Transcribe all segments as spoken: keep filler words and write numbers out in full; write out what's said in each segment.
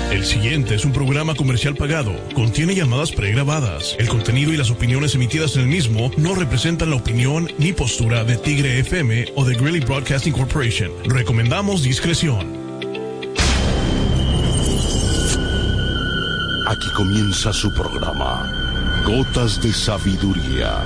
El siguiente es un programa comercial pagado. Contiene llamadas pregrabadas. El contenido y las opiniones emitidas en el mismo no representan la opinión ni postura de Tigre F M o de Greeley Broadcasting Corporation. Recomendamos discreción. Aquí comienza su programa, Gotas de Sabiduría.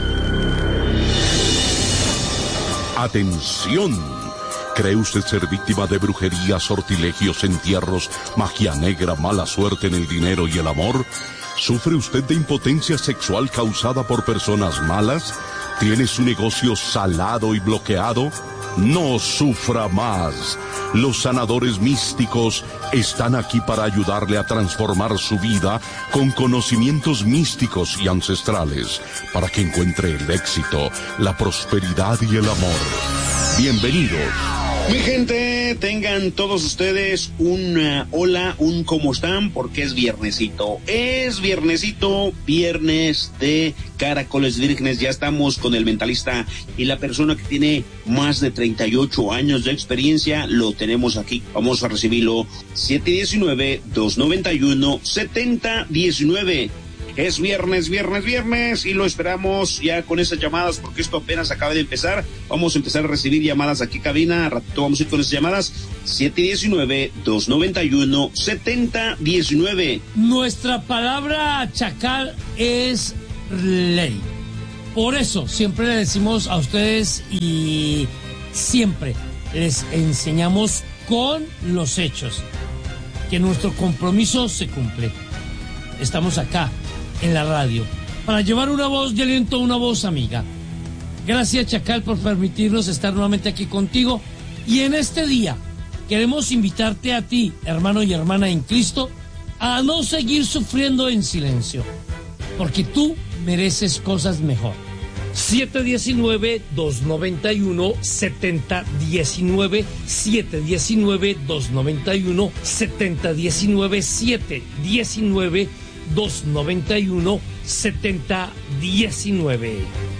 Atención. ¿Cree usted ser víctima de brujería, sortilegios, entierros, magia negra, mala suerte en el dinero y el amor? ¿Sufre usted de impotencia sexual causada por personas malas? ¿Tiene su negocio salado y bloqueado? No sufra más. Los sanadores místicos están aquí para ayudarle a transformar su vida con conocimientos místicos y ancestrales, para que encuentre el éxito, la prosperidad y el amor. Bienvenidos. Mi gente, tengan todos ustedes un uh, hola, un cómo están, porque es viernesito. Es viernesito, viernes de Caracoles Vírgenes. Ya estamos con el mentalista y la persona que tiene más de treinta y ocho años de experiencia. Lo tenemos aquí. Vamos a recibirlo. siete uno nueve, dos nueve uno, siete cero uno nueve. Es viernes, viernes, viernes y lo esperamos ya con esas llamadas porque esto apenas acaba de empezar. Vamos a empezar a recibir llamadas aquí cabina. A ratito vamos a ir con esas llamadas. siete uno nueve, dos nueve uno, siete cero uno nueve. Nuestra palabra chacal es ley. Por eso siempre le decimos a ustedes y siempre les enseñamos con los hechos que nuestro compromiso se cumple. Estamos acá en la radio para llevar una voz de aliento, una voz amiga. Gracias, Chacal, por permitirnos estar nuevamente aquí contigo. Y en este día queremos invitarte a ti, hermano y hermana en Cristo, a no seguir sufriendo en silencio, porque tú mereces cosas mejor. siete uno nueve, dos nueve uno, siete cero uno nueve, siete uno nueve, dos nueve uno, siete cero uno nueve, siete uno nueve, dos nueve uno, siete cero uno nueve.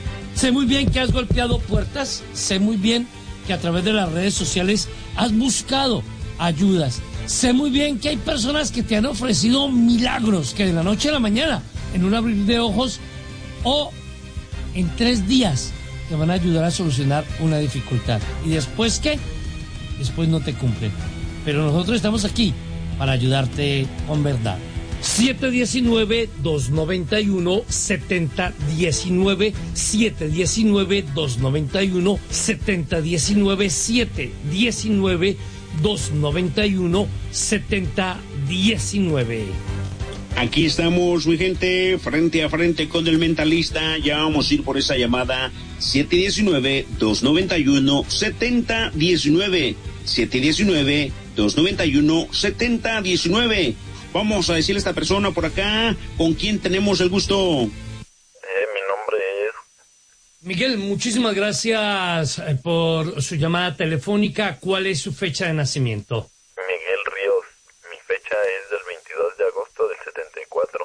Sé muy bien que has golpeado puertas, sé muy bien que a través de las redes sociales has buscado ayudas, sé muy bien que hay personas que te han ofrecido milagros que de la noche a la mañana, en un abrir de ojos o en tres días te van a ayudar a solucionar una dificultad. ¿Y después qué? Después no te cumplen. Pero nosotros estamos aquí para ayudarte con verdad. siete uno nueve, dos nueve uno, siete cero uno nueve, siete uno nueve, dos nueve uno, siete cero uno nueve, siete uno nueve, dos nueve uno, siete cero uno nueve. Aquí estamos, mi gente, frente a frente con el mentalista. Ya vamos a ir por esa llamada. siete uno nueve, dos nueve uno, siete cero uno nueve, siete uno nueve, dos nueve uno, siete cero uno nueve. Vamos a decirle a esta persona por acá, ¿con quién tenemos el gusto? Eh, mi nombre es... Miguel, muchísimas gracias por su llamada telefónica. ¿Cuál es su fecha de nacimiento? Miguel Ríos. Mi fecha es del veintidós de agosto del setenta y cuatro.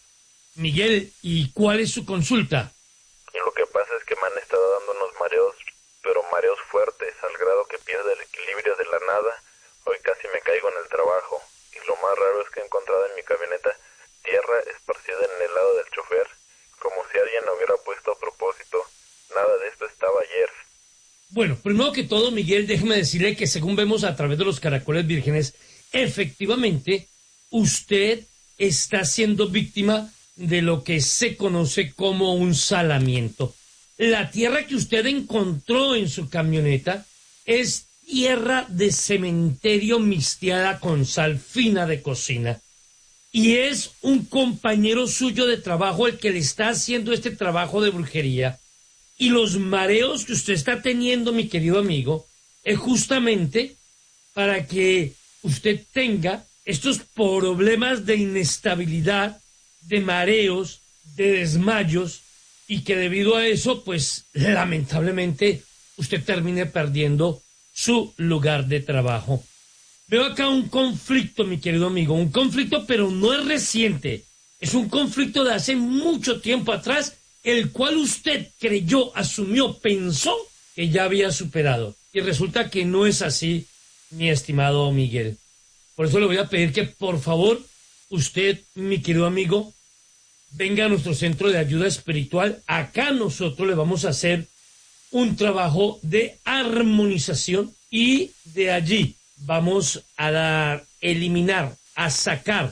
Miguel, ¿y cuál es su consulta? Y lo que pasa es que me han estado dando unos mareos, pero mareos fuertes, al grado que pierdo el equilibrio de la nada. Hoy casi me caigo en el trabajo. Lo más raro es que he encontrado en mi camioneta tierra esparcida en el lado del chofer, como si alguien lo hubiera puesto a propósito. Nada de esto estaba ayer. Bueno, primero que todo, Miguel, déjeme decirle que según vemos a través de los Caracoles Vírgenes, efectivamente, usted está siendo víctima de lo que se conoce como un salamiento. La tierra que usted encontró en su camioneta es tierra de cementerio mixteada con sal fina de cocina. Y es un compañero suyo de trabajo el que le está haciendo este trabajo de brujería. Y los mareos que usted está teniendo, mi querido amigo, es justamente para que usted tenga estos problemas de inestabilidad, de mareos, de desmayos, y que debido a eso, pues, lamentablemente, usted termine perdiendo su lugar de trabajo. Veo acá un conflicto, mi querido amigo, un conflicto, pero no es reciente. Es un conflicto de hace mucho tiempo atrás, el cual usted creyó, asumió, pensó que ya había superado. Y resulta que no es así, mi estimado Miguel. Por eso le voy a pedir que, por favor, usted, mi querido amigo, venga a nuestro centro de ayuda espiritual. Acá nosotros le vamos a hacer un trabajo de armonización y de allí vamos a dar, eliminar, a sacar,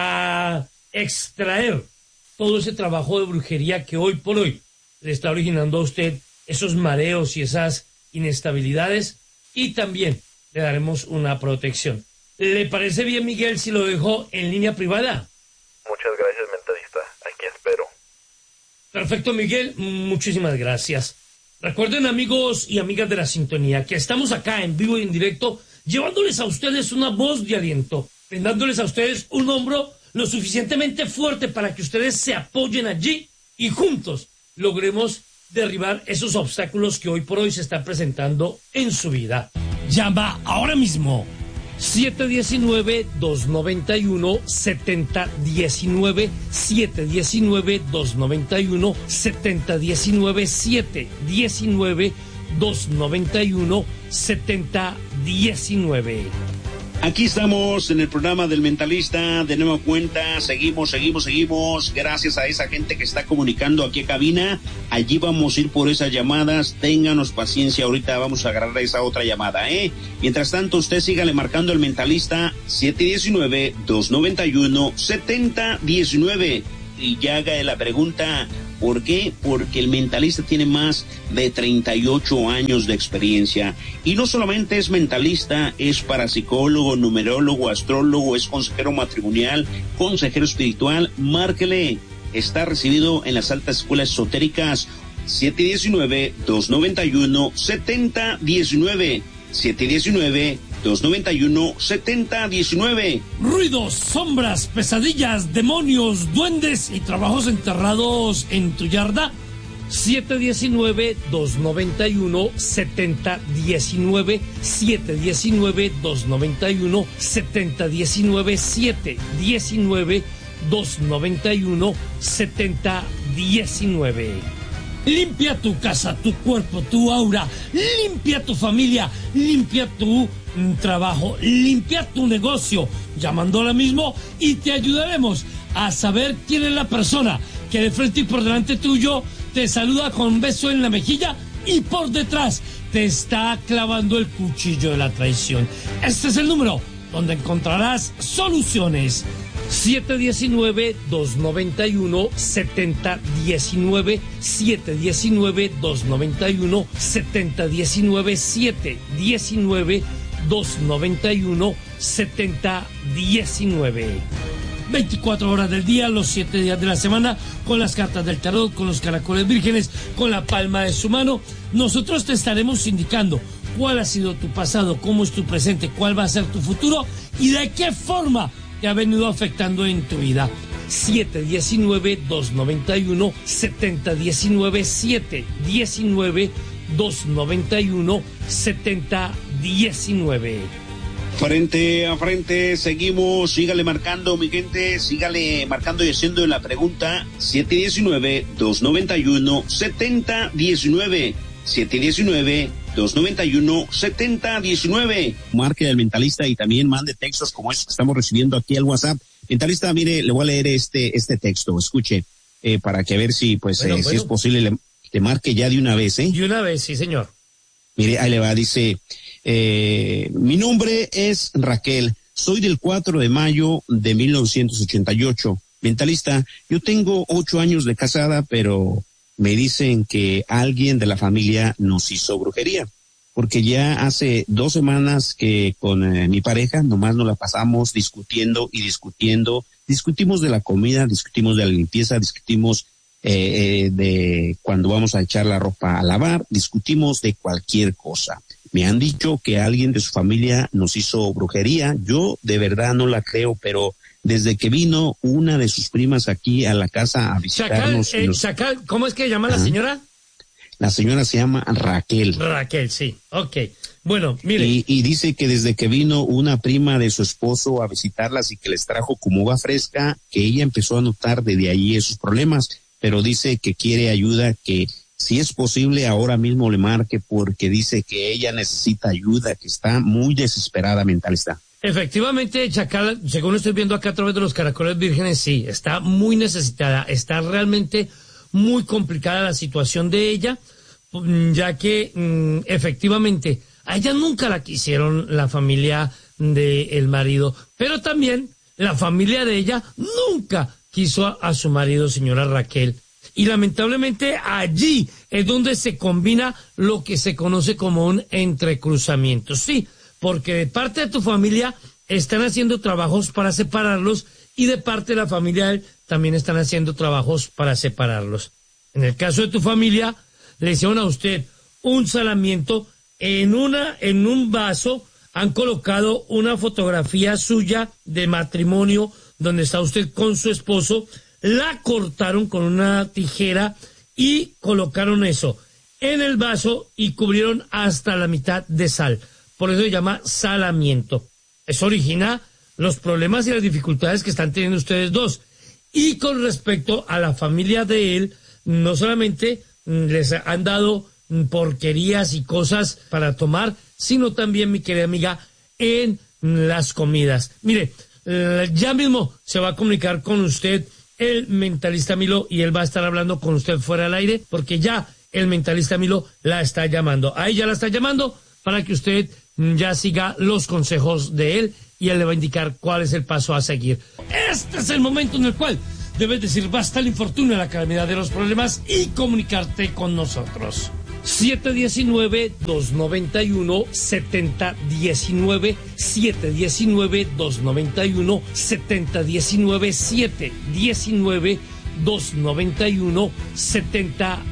a extraer todo ese trabajo de brujería que hoy por hoy le está originando a usted esos mareos y esas inestabilidades, y también le daremos una protección. ¿Le parece bien, Miguel, si lo dejo en línea privada? Muchas gracias, mentalista. Aquí espero. Perfecto, Miguel. Muchísimas gracias. Recuerden, amigos y amigas de la sintonía, que estamos acá en vivo y en directo, llevándoles a ustedes una voz de aliento, brindándoles a ustedes un hombro lo suficientemente fuerte para que ustedes se apoyen allí y juntos logremos derribar esos obstáculos que hoy por hoy se están presentando en su vida. Llama ahora mismo siete uno nueve, dos nueve uno, siete cero uno nueve, siete uno nueve, dos nueve uno, siete cero uno nueve, siete uno nueve, dos nueve uno, siete cero uno nueve. Aquí estamos en el programa del Mentalista, de nueva cuenta, seguimos, seguimos, seguimos, gracias a esa gente que está comunicando aquí a cabina. Allí vamos a ir por esas llamadas, ténganos paciencia, ahorita vamos a agarrar esa otra llamada, ¿eh? Mientras tanto, usted sígale marcando el Mentalista, siete uno nueve, dos nueve uno, siete cero uno nueve, y ya haga la pregunta, ¿por qué? Porque el Mentalista tiene más de treinta y ocho años de experiencia. Y no solamente es mentalista, es parapsicólogo, numerólogo, astrólogo, es consejero matrimonial, consejero espiritual. Márquele, está recibido en las altas escuelas esotéricas. siete uno nueve, dos nueve uno, siete cero uno nueve, siete uno nueve, dos nueve uno, siete cero uno nueve. Ruidos, sombras, pesadillas, demonios, duendes y trabajos enterrados en tu yarda. siete uno nueve, dos nueve uno, siete cero uno nueve, siete uno nueve, dos nueve uno, siete cero uno nueve, siete uno nueve, dos nueve uno, siete cero uno nueve. Limpia tu casa, tu cuerpo, tu aura, limpia tu familia, limpia tu trabajo, limpia tu negocio, llamando ahora mismo, y te ayudaremos a saber quién es la persona que de frente y por delante tuyo te saluda con un beso en la mejilla y por detrás te está clavando el cuchillo de la traición. Este es el número donde encontrarás soluciones. siete uno nueve, dos nueve uno, siete cero uno nueve, siete uno nueve, dos nueve uno, siete cero uno nueve, siete uno nueve, dos nueve uno, siete cero uno nueve. veinticuatro horas del día, los siete días de la semana, con las cartas del tarot, con los caracoles vírgenes, con la palma de su mano. Nosotros te estaremos indicando cuál ha sido tu pasado, cómo es tu presente, cuál va a ser tu futuro y de qué forma te ha venido afectando en tu vida. siete uno nueve, dos nueve uno, siete cero uno nueve, siete uno nueve, dos nueve uno, siete cero uno nueve. Frente a frente, seguimos, sígale marcando, mi gente, sígale marcando y haciendo la pregunta. Siete uno nueve, dos nueve uno, siete cero uno nueve, siete uno nueve, dos nueve uno, siete cero uno nueve. Marque al Mentalista y también mande textos como esos que estamos recibiendo aquí al WhatsApp. Mentalista, mire, le voy a leer este este texto, escuche, eh, para que a ver si pues bueno, eh, bueno. si es posible le, le marque ya de una vez, ¿eh? De una vez, sí, señor. Mire, ahí le va, dice, eh, mi nombre es Raquel, soy del cuatro de mayo de mil novecientos ochenta y ocho. Mentalista, yo tengo ocho años de casada, pero me dicen que alguien de la familia nos hizo brujería, porque ya hace dos semanas que con eh, mi pareja nomás nos la pasamos discutiendo y discutiendo, discutimos de la comida, discutimos de la limpieza, discutimos eh, eh, de cuando vamos a echar la ropa a lavar, discutimos de cualquier cosa. Me han dicho que alguien de su familia nos hizo brujería, yo de verdad no la creo, pero desde que vino una de sus primas aquí a la casa a visitarnos. Chacal, eh, nos... Chacal, ¿cómo es que llama la señora? La señora se llama Raquel. Raquel, sí, ok. Bueno, mire. Y, y dice que desde que vino una prima de su esposo a visitarlas y que les trajo como uva fresca, que ella empezó a notar desde ahí esos problemas, pero dice que quiere ayuda, que si es posible ahora mismo le marque porque dice que ella necesita ayuda, que está muy desesperada, Mentalista. Efectivamente, Chacal, según estoy viendo acá a través de los caracoles vírgenes, sí, está muy necesitada, está realmente muy complicada la situación de ella, ya que mm, efectivamente a ella nunca la quisieron la familia del marido, pero también la familia de ella nunca quiso a, a su marido, señora Raquel. Y lamentablemente allí es donde se combina lo que se conoce como un entrecruzamiento. Sí, porque de parte de tu familia están haciendo trabajos para separarlos y de parte de la familia de él también están haciendo trabajos para separarlos. En el caso de tu familia, le hicieron a usted un salamiento en una, en un vaso, han colocado una fotografía suya de matrimonio donde está usted con su esposo, la cortaron con una tijera y colocaron eso en el vaso y cubrieron hasta la mitad de sal. Por eso se llama salamiento. Eso origina los problemas y las dificultades que están teniendo ustedes dos. Y con respecto a la familia de él, no solamente les han dado porquerías y cosas para tomar, sino también, mi querida amiga, en las comidas. Mire, ya mismo se va a comunicar con usted el mentalista Milo y él va a estar hablando con usted fuera del aire porque ya el mentalista Milo la está llamando. Ahí ya la está llamando para que usted ya siga los consejos de él y él le va a indicar cuál es el paso a seguir. Este es el momento en el cual debes decir basta el infortunio, la calamidad de los problemas y comunicarte con nosotros. siete uno nueve, dos nueve uno, siete cero uno nueve, siete uno nueve, dos nueve uno, siete uno nueve, siete uno nueve, dos nueve uno, siete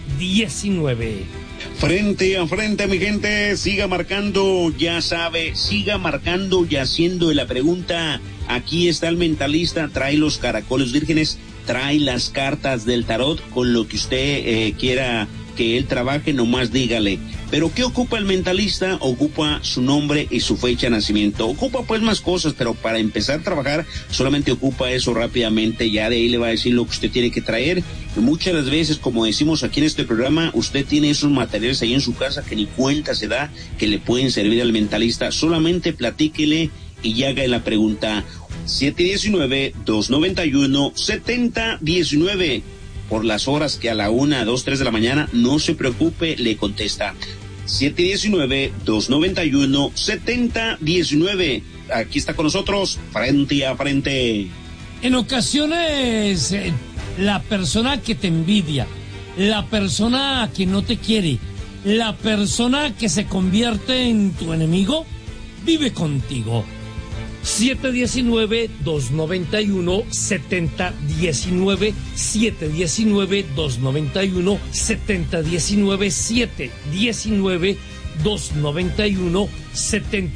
uno nueve. Frente a frente, mi gente, siga marcando, ya sabe, siga marcando y haciendo la pregunta. Aquí está el mentalista, trae los caracoles vírgenes, trae las cartas del tarot con lo que usted eh, quiera que él trabaje, nomás dígale. Pero ¿qué ocupa el mentalista? Ocupa su nombre y su fecha de nacimiento. Ocupa pues más cosas, pero para empezar a trabajar solamente ocupa eso rápidamente. Ya de ahí le va a decir lo que usted tiene que traer. Y muchas de las veces, como decimos aquí en este programa, usted tiene esos materiales ahí en su casa que ni cuenta se da que le pueden servir al mentalista. Solamente platíquele y haga la pregunta. siete uno nueve, dos nueve uno, siete cero uno nueve. Por las horas que a la una, dos, tres de la mañana, no se preocupe, le contesta. siete uno nueve, dos nueve uno, siete cero uno nueve. Aquí está con nosotros, frente a frente. En ocasiones, eh, la persona que te envidia, la persona que no te quiere, la persona que se convierte en tu enemigo, vive contigo. siete uno nueve, dos nueve uno, siete cero uno nueve, siete uno nueve, dos nueve uno, siete cero uno nueve, siete uno nueve, dos nueve uno, siete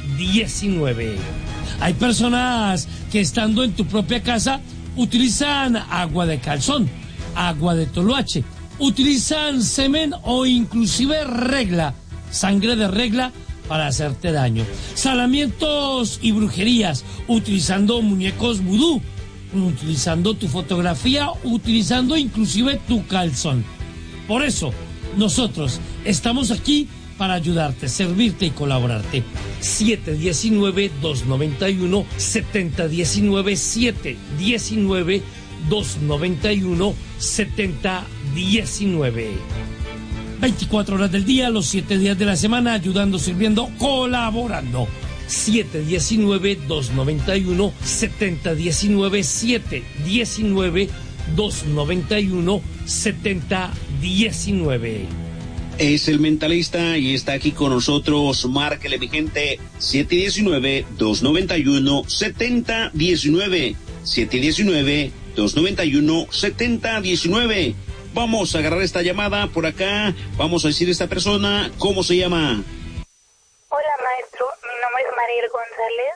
uno nueve. Hay personas que estando en tu propia casa utilizan agua de calzón, agua de toloache, utilizan semen o inclusive regla, sangre de regla, para hacerte daño. Salamientos y brujerías, utilizando muñecos vudú, utilizando tu fotografía, utilizando inclusive tu calzón. Por eso, nosotros estamos aquí para ayudarte, servirte y colaborarte. siete uno nueve, dos nueve uno, siete cero uno nueve, siete uno nueve, dos nueve uno, siete uno nueve. veinticuatro horas del día, los siete días de la semana, ayudando, sirviendo, colaborando. siete uno nueve, dos nueve uno, siete uno nueve, siete uno nueve, dos nueve uno, siete uno nueve. Es el mentalista y está aquí con nosotros. Márquele, mi gente, siete uno nueve, dos nueve uno, siete cero uno nueve. siete uno nueve, dos nueve uno, siete cero uno nueve. Vamos a agarrar esta llamada por acá. Vamos a decir a esta persona, ¿cómo se llama? Hola, maestro. Mi nombre es Mariel González.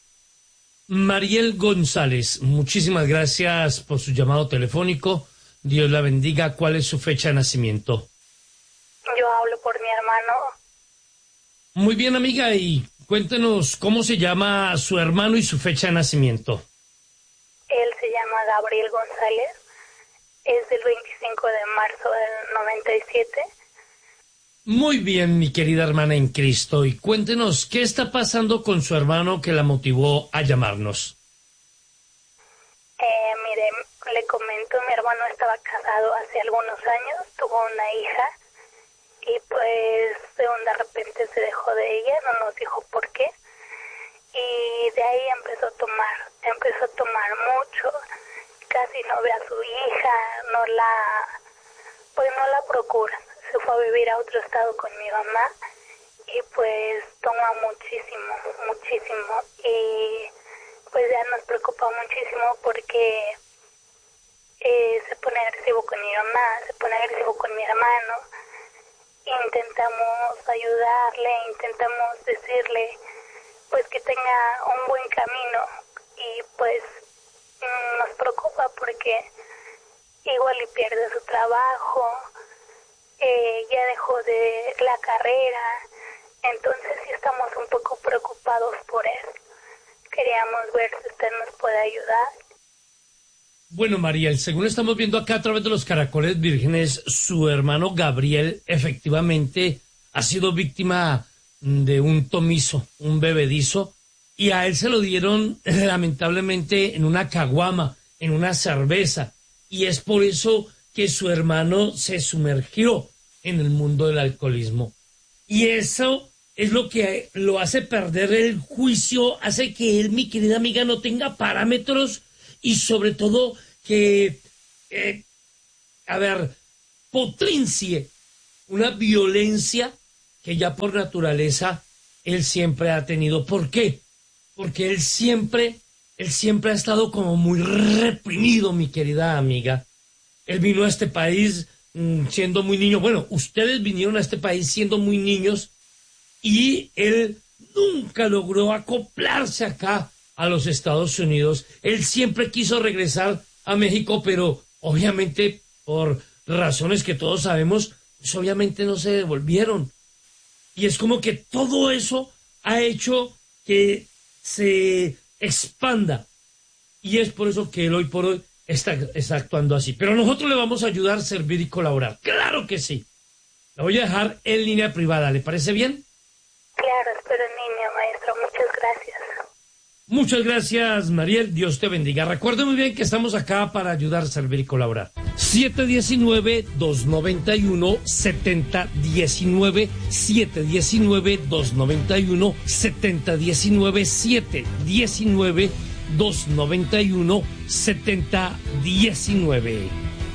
Mariel González, muchísimas gracias por su llamado telefónico. Dios la bendiga. ¿Cuál es su fecha de nacimiento? Yo hablo por mi hermano. Muy bien, amiga, y cuéntenos cómo se llama su hermano y su fecha de nacimiento. Él se llama Gabriel González. Es del veinticinco de marzo del noventa y siete. Muy bien, mi querida hermana en Cristo, y cuéntenos, ¿qué está pasando con su hermano que la motivó a llamarnos? Eh, mire, le comento, mi hermano estaba casado hace algunos años, tuvo una hija, y pues de, un de repente se dejó de ella, no nos dijo por qué, y de ahí empezó a tomar, empezó a tomar mucho, casi no ve a su hija, no la, pues no la procura. Se fue a vivir a otro estado con mi mamá y pues toma muchísimo, muchísimo, y pues ya nos preocupa muchísimo porque eh, se pone agresivo con mi mamá, se pone agresivo con mi hermano. Intentamos ayudarle, intentamos decirle pues que tenga un buen camino, y pues nos preocupa porque igual y pierde su trabajo. Eh, ya dejó de la carrera, entonces sí estamos un poco preocupados por él. Queríamos ver si usted nos puede ayudar. Bueno, Mariel, según estamos viendo acá a través de los caracoles vírgenes, su hermano Gabriel efectivamente ha sido víctima de un tomizo, un bebedizo, y a él se lo dieron lamentablemente en una caguama, en una cerveza, y es por eso que su hermano se sumergió en el mundo del alcoholismo. Y eso es lo que lo hace perder el juicio, hace que él, mi querida amiga, no tenga parámetros y sobre todo que, eh, a ver, potencie una violencia que ya por naturaleza él siempre ha tenido. ¿Por qué? Porque él siempre, él siempre ha estado como muy reprimido, mi querida amiga. Él vino a este país mmm, siendo muy niño. Bueno, ustedes vinieron a este país siendo muy niños y él nunca logró acoplarse acá a los Estados Unidos. Él siempre quiso regresar a México, pero obviamente por razones que todos sabemos, pues obviamente no se devolvieron. Y es como que todo eso ha hecho que se expanda. Y es por eso que él hoy por hoy Está, está actuando así. Pero nosotros le vamos a ayudar, servir y colaborar. ¡Claro que sí! La voy a dejar en línea privada. ¿Le parece bien? Claro, espero en línea, maestro. Muchas gracias. Muchas gracias, Mariel. Dios te bendiga. Recuerde muy bien que estamos acá para ayudar, servir y colaborar. siete uno nueve, dos nueve uno, siete cero uno nueve, siete uno nueve, dos nueve uno, siete cero uno nueve, siete uno nueve, dos nueve uno, siete cero uno nueve.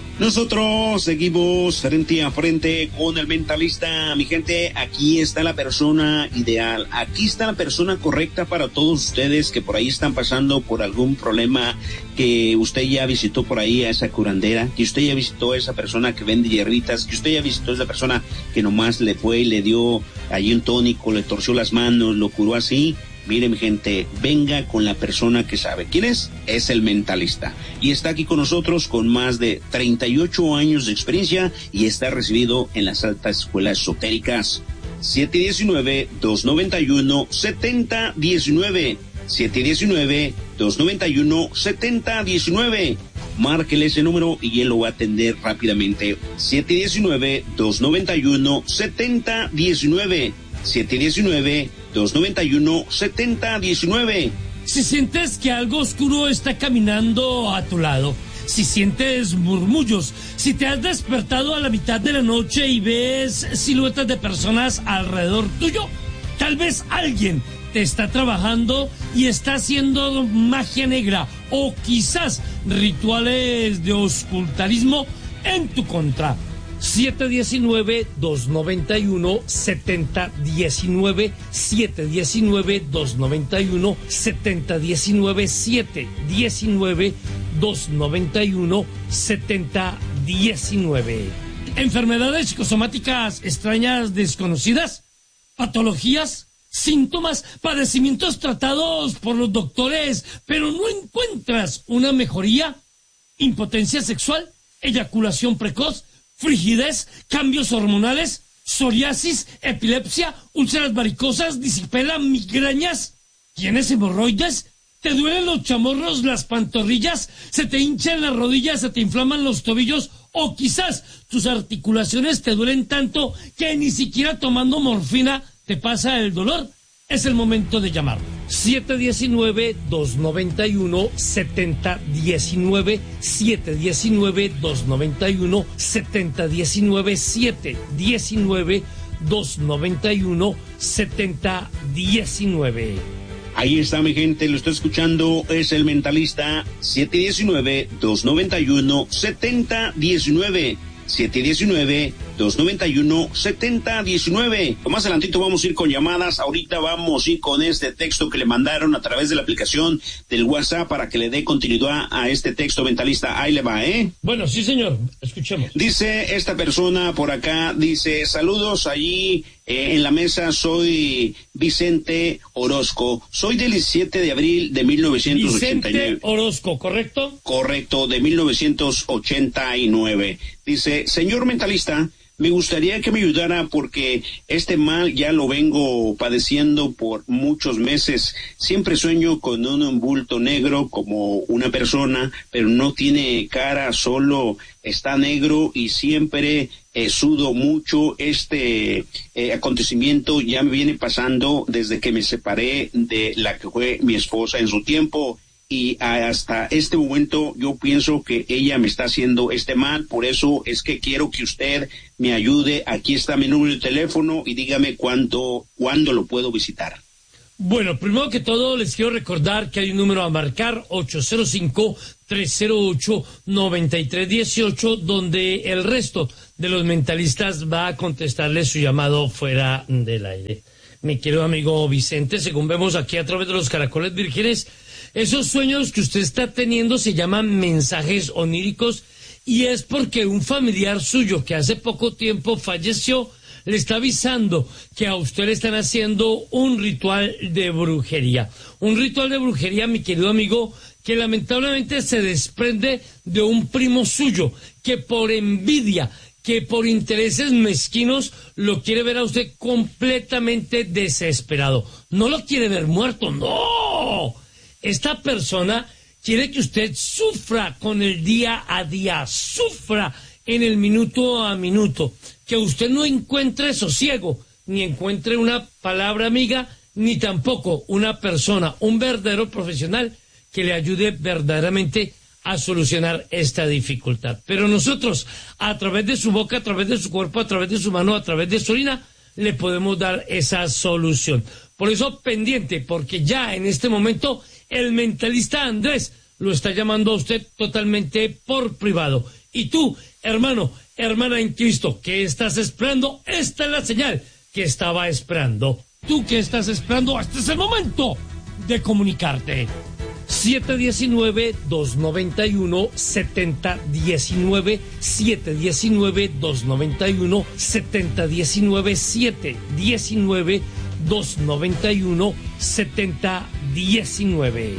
Nosotros seguimos frente a frente con el mentalista. Mi gente, aquí está la persona ideal, aquí está la persona correcta para todos ustedes que por ahí están pasando por algún problema, que usted ya visitó por ahí a esa curandera, que usted ya visitó a esa persona que vende hierbitas, que usted ya visitó a esa persona que nomás le fue y le dio allí un tónico, le torció las manos, lo curó así. Mire, mi gente, venga con la persona que sabe. ¿Quién es? Es el mentalista. Y está aquí con nosotros con más de treinta y ocho años de experiencia y está recibido en las altas escuelas esotéricas. siete uno nueve, dos nueve uno, siete cero uno nueve. siete uno nueve, dos nueve uno, siete cero uno nueve. Márquele ese número y él lo va a atender rápidamente. siete uno nueve, dos nueve uno, siete cero uno nueve. siete uno nueve, dos nueve uno, siete cero uno nueve. Si sientes que algo oscuro está caminando a tu lado, si sientes murmullos, si te has despertado a la mitad de la noche y ves siluetas de personas alrededor tuyo, tal vez alguien te está trabajando y está haciendo magia negra o quizás rituales de ocultarismo en tu contra. siete uno nueve, dos nueve uno, siete cero uno nueve, siete uno nueve, dos nueve uno, siete cero uno nueve, siete uno nueve, dos nueve uno, siete cero uno nueve. Enfermedades psicosomáticas extrañas desconocidas, patologías, síntomas, padecimientos tratados por los doctores, pero no encuentras una mejoría, impotencia sexual, eyaculación precoz, frigidez, cambios hormonales, psoriasis, epilepsia, úlceras varicosas, disipela, migrañas. ¿Tienes hemorroides? ¿Te duelen los chamorros, las pantorrillas? ¿Se te hinchan las rodillas, se te inflaman los tobillos O quizás tus articulaciones te duelen tanto que ni siquiera tomando morfina te pasa el dolor. Es el momento de llamar. siete uno nueve, dos nueve uno, siete cero uno nueve, siete uno nueve, dos nueve uno, siete cero uno nueve, siete uno nueve, dos nueve uno, siete uno nueve. Ahí está, mi gente, lo está escuchando, es el Mentalista. Siete uno nueve, dos nueve uno, siete cero uno nueve, siete uno nueve, dos nueve uno, siete cero uno nueve. Más adelantito vamos a ir con llamadas. Ahorita vamos a ir con este texto que le mandaron a través de la aplicación del WhatsApp para que le dé continuidad a este texto, Mentalista. Ahí le va, ¿eh? Bueno, sí, señor. Escuchemos. Dice esta persona por acá, dice, saludos allí eh, en la mesa, soy Vicente Orozco. Soy del diecisiete de abril de mil novecientos ochenta y nueve. Vicente Orozco, ¿correcto? Correcto, de mil novecientos ochenta y nueve. Dice, señor Mentalista, me gustaría que me ayudara porque este mal ya lo vengo padeciendo por muchos meses. Siempre sueño con un bulto negro como una persona, pero no tiene cara, solo está negro y siempre eh, sudo mucho. Este eh, acontecimiento ya me viene pasando desde que me separé de la que fue mi esposa en su tiempo. Y hasta este momento yo pienso que ella me está haciendo este mal, por eso es que quiero que usted me ayude. Aquí está mi número de teléfono y dígame cuánto, cuándo lo puedo visitar. Bueno, primero que todo les quiero recordar que hay un número a marcar, ocho cero cinco, tres cero ocho, nueve tres uno ocho, donde el resto de los mentalistas va a contestarle su llamado fuera del aire. Mi querido amigo Vicente, según vemos aquí a través de los caracoles vírgenes, esos sueños que usted está teniendo se llaman mensajes oníricos y es porque un familiar suyo que hace poco tiempo falleció le está avisando que a usted le están haciendo un ritual de brujería. Un ritual de brujería, mi querido amigo, que lamentablemente se desprende de un primo suyo que por envidia, que por intereses mezquinos lo quiere ver a usted completamente desesperado. No lo quiere ver muerto, no. Esta persona quiere que usted sufra con el día a día, sufra en el minuto a minuto, que usted no encuentre sosiego, ni encuentre una palabra amiga, ni tampoco una persona, un verdadero profesional que le ayude verdaderamente a solucionar esta dificultad. Pero nosotros, a través de su boca, a través de su cuerpo, a través de su mano, a través de su orina, le podemos dar esa solución. Por eso, pendiente, porque ya en este momento el mentalista Andrés lo está llamando a usted totalmente por privado. Y tú, hermano, hermana en Cristo, ¿qué estás esperando? Esta es la señal que estaba esperando. ¿Tú qué estás esperando? Este es el momento de comunicarte. siete uno nueve, dos nueve uno, siete cero uno nueve, siete uno nueve, dos nueve uno, siete cero uno nueve, siete uno nueve, dos nueve uno, siete cero uno nueve.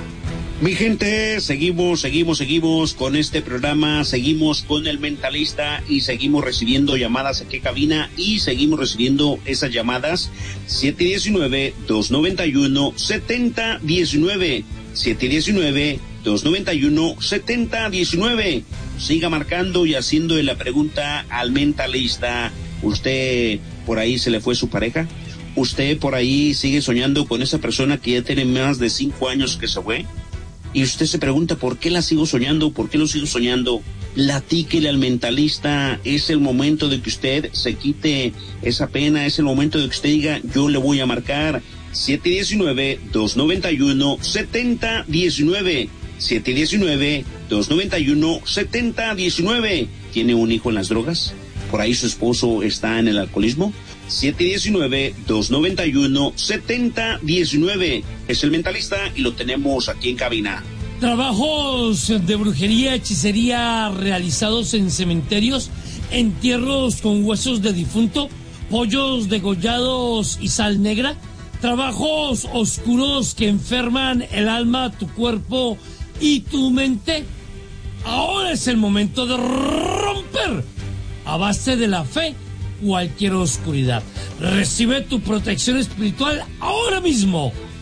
Mi gente, seguimos, seguimos, seguimos con este programa, seguimos con el Mentalista y seguimos recibiendo llamadas aquí en cabina y seguimos recibiendo esas llamadas. Siete uno nueve, dos nueve uno, siete cero uno nueve, siete uno nueve, dos nueve uno, siete cero uno nueve. Siga marcando y haciendo la pregunta al Mentalista. ¿Usted por ahí se le fue su pareja? ¿Usted por ahí sigue soñando con esa persona que ya tiene más de cinco años que se fue? Y usted se pregunta, ¿por qué la sigo soñando? ¿Por qué lo sigo soñando? Platíquele al Mentalista. Es el momento de que usted se quite esa pena. Es el momento de que usted diga, yo le voy a marcar. siete uno nueve, dos nueve uno, siete cero uno nueve. siete uno nueve, dos nueve uno, siete cero uno nueve. ¿Tiene un hijo en las drogas? ¿Por ahí su esposo está en el alcoholismo? siete uno nueve, dos nueve uno, siete cero uno nueve. Es el Mentalista y lo tenemos aquí en cabina. Trabajos de brujería, hechicería realizados en cementerios, entierros con huesos de difunto, pollos degollados y sal negra, trabajos oscuros que enferman el alma, tu cuerpo y tu mente. Ahora es el momento de romper a base de la fe cualquier oscuridad. Recibe tu protección espiritual ahora mismo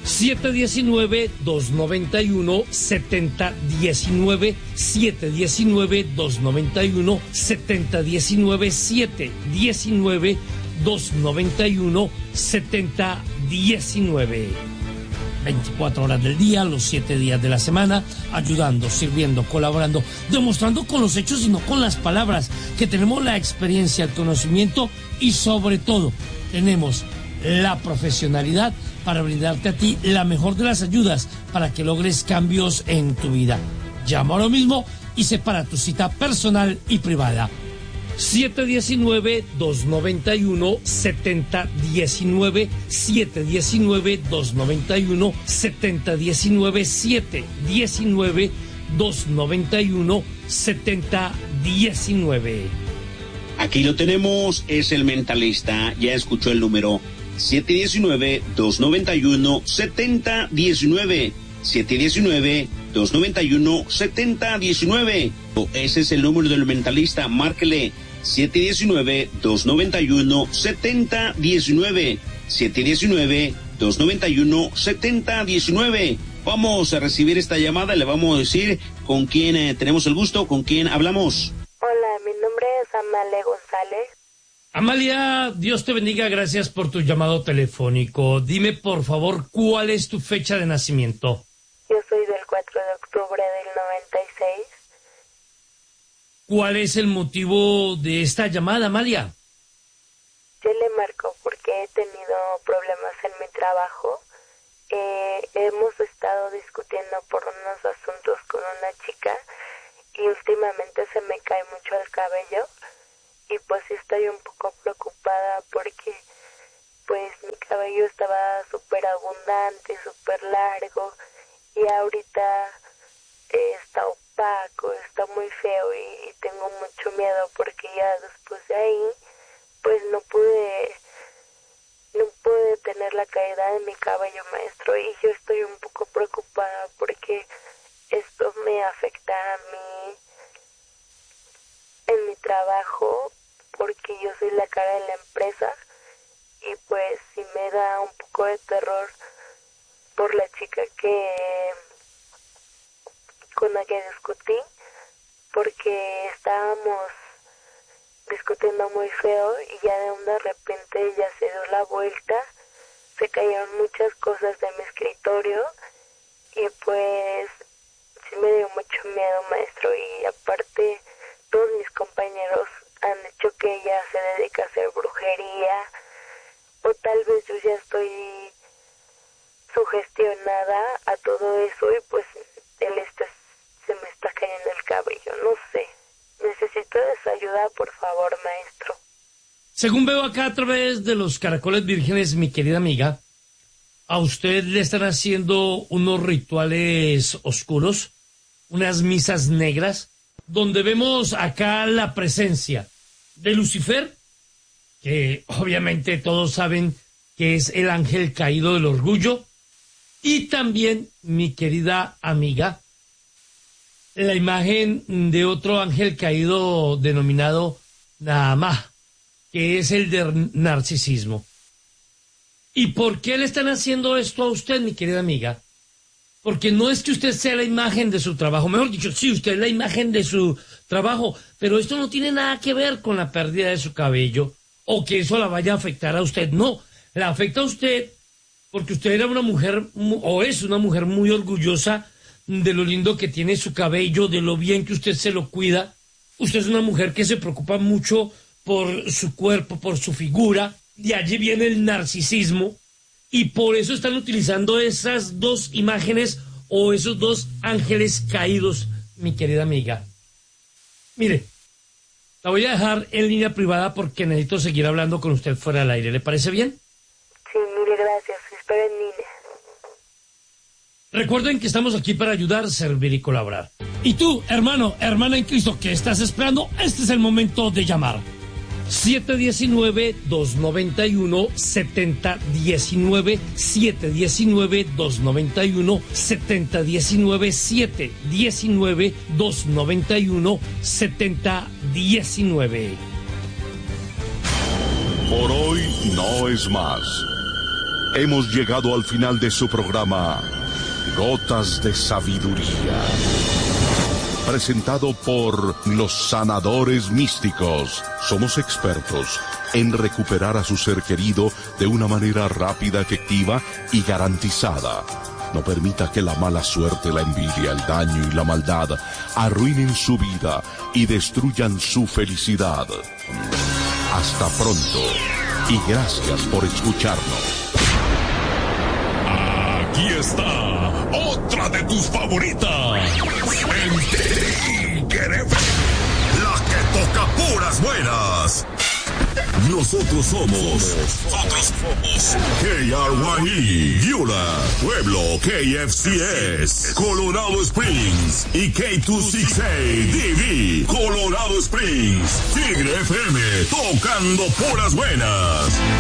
siete uno nueve, dos nueve uno, siete cero uno nueve, siete uno nueve, dos nueve uno, siete cero uno nueve, siete uno nueve, dos nueve uno, siete cero uno nueve. veinticuatro horas del día, los siete días de la semana, ayudando, sirviendo, colaborando, demostrando con los hechos y no con las palabras, que tenemos la experiencia, el conocimiento y sobre todo tenemos la profesionalidad para brindarte a ti la mejor de las ayudas para que logres cambios en tu vida. Llama ahora mismo y separa tu cita personal y privada. siete uno nueve, dos nueve uno, siete cero uno nueve, siete uno nueve, dos nueve uno, siete cero uno nueve, siete uno nueve, dos nueve uno, siete cero uno nueve. Aquí lo tenemos, es el mentalista, ya escuchó el número siete uno nueve, dos nueve uno, siete cero uno nueve, siete uno nueve, dos nueve uno, siete cero uno nueve. Ese es el número del mentalista, márquele siete uno nueve, dos nueve uno, siete cero uno nueve, siete uno nueve, dos nueve uno, siete cero uno nueve. Vamos a recibir esta llamada, le vamos a decir con quién eh, tenemos el gusto, con quién hablamos. Hola, mi nombre es Amalia González. Amalia, Dios te bendiga, gracias por tu llamado telefónico. Dime, por favor, ¿cuál es tu fecha de nacimiento? Yo soy del cuatro de octubre del noventa y seis. ¿Cuál es el motivo de esta llamada, Amalia? Yo le marco porque he tenido problemas en mi trabajo. Eh, hemos estado discutiendo por unos asuntos con una chica y últimamente se me cae mucho el cabello y pues estoy un poco preocupada porque pues mi cabello estaba súper abundante, súper largo y ahorita eh, está opaco, está muy feo y, y tengo mucho miedo porque ya después de ahí pues no pude no pude tener la caída de mi cabello, maestro, y yo estoy un poco preocupada porque esto me afecta a mí en mi trabajo porque yo soy la cara de la empresa y pues sí me da un poco de terror por la chica que con la que discutí porque estábamos discutiendo muy feo y ya de un de repente ella se dio la vuelta, se cayeron muchas cosas de mi escritorio y pues sí me dio mucho miedo, maestro, y aparte todos mis compañeros han dicho que ella se dedica a hacer brujería o tal vez yo ya estoy sugestionada a todo eso y pues él está, se me está cayendo el cabello, no sé. Necesito de su ayuda, por favor, maestro. Según veo acá a través de los caracoles vírgenes, mi querida amiga, a usted le están haciendo unos rituales oscuros, unas misas negras, donde vemos acá la presencia de Lucifer, que obviamente todos saben que es el ángel caído del orgullo, y también, mi querida amiga, la imagen de otro ángel caído denominado Naamá, que es el del narcisismo. ¿Y por qué le están haciendo esto a usted, mi querida amiga? Porque no es que usted sea la imagen de su trabajo, mejor dicho, sí, usted es la imagen de su trabajo, pero esto no tiene nada que ver con la pérdida de su cabello o que eso la vaya a afectar a usted. No, la afecta a usted porque usted era una mujer, o es una mujer muy orgullosa de lo lindo que tiene su cabello, de lo bien que usted se lo cuida. Usted es una mujer que se preocupa mucho por su cuerpo, por su figura, de allí viene el narcisismo, y por eso están utilizando esas dos imágenes o esos dos ángeles caídos, mi querida amiga. Mire, la voy a dejar en línea privada porque necesito seguir hablando con usted fuera del aire. ¿Le parece bien? Sí, mil gracias. Espero en línea. Recuerden que estamos aquí para ayudar, servir y colaborar. Y tú, hermano, hermana en Cristo, ¿qué estás esperando? Este es el momento de llamar. siete uno nueve, dos nueve uno, siete cero uno nueve, siete uno nueve, dos nueve uno, siete cero uno nueve, siete uno nueve, dos nueve uno, siete cero uno nueve. Por hoy no es más. Hemos llegado al final de su programa Gotas de Sabiduría, presentado por los sanadores místicos. Somos expertos en recuperar a su ser querido de una manera rápida, efectiva y garantizada. No permita que la mala suerte, la envidia, el daño y la maldad arruinen su vida y destruyan su felicidad. Hasta pronto y gracias por escucharnos. Aquí está otra de tus favoritas. En Tigre, la que toca puras buenas. Nosotros somos, nosotros somos K R Y E, Yula, Pueblo, K F C S, Colorado Springs y K doscientos sesenta y seis D V, Colorado Springs. Tigre F M, tocando puras buenas.